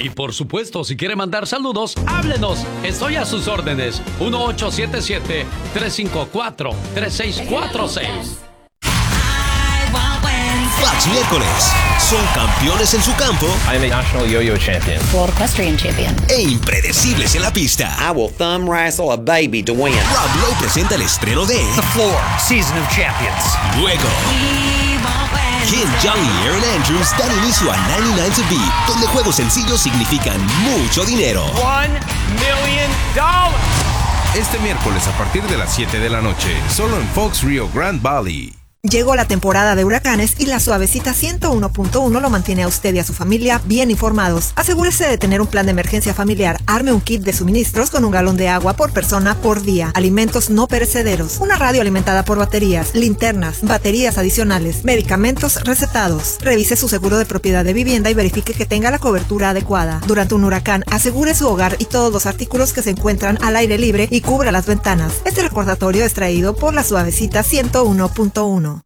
Y por supuesto, si quiere mandar saludos, háblenos. Estoy a sus órdenes. 1877-354-3646. Fox miércoles. Son campeones en su campo. I'm a national yo-yo champion. World Equestrian Champion. E impredecibles en la pista. I will thumb wrestle a baby to win. Rob Lowe presenta el estreno de The Floor, Season of Champions. Luego, Kim Jong y Erin Andrews dan inicio a 99 to Beat, donde juegos sencillos significan mucho dinero. $1 million. Este miércoles a partir de las 7 de la noche, solo en Fox Rio Grande Valley. Llegó la temporada de huracanes y la Suavecita 101.1 lo mantiene a usted y a su familia bien informados. Asegúrese de tener un plan de emergencia familiar. Arme un kit de suministros con 1 galón de agua por persona por día. Alimentos no perecederos. Una radio alimentada por baterías, linternas, baterías adicionales, medicamentos recetados. Revise su seguro de propiedad de vivienda y verifique que tenga la cobertura adecuada. Durante un huracán, asegure su hogar y todos los artículos que se encuentran al aire libre y cubra las ventanas. Este recordatorio es traído por la Suavecita 101.1.